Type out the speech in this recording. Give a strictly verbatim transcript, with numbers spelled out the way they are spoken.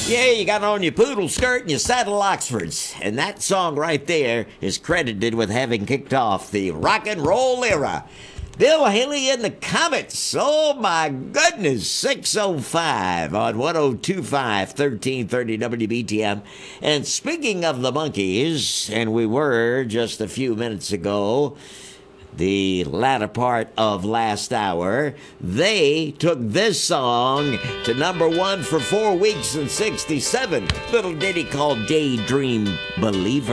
Yeah, you got on your poodle skirt and your saddle Oxfords. And that song right there is credited with having kicked off the rock and roll era. Bill Haley and the Comets. Oh, my goodness. six oh five on one oh two point five, thirteen thirty W B T M. And speaking of the Monkees, and we were just a few minutes ago, the latter part of last hour, they took this song to number one for four weeks and sixty-seven. Little ditty called Daydream Believer.